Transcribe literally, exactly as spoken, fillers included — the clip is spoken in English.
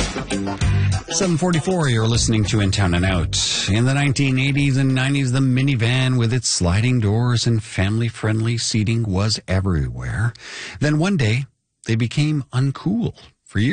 seven forty-four, you're listening to In Town and Out. In the nineteen eighties and nineties, the minivan with its sliding doors and family-friendly seating was everywhere. Then one day, they became uncool.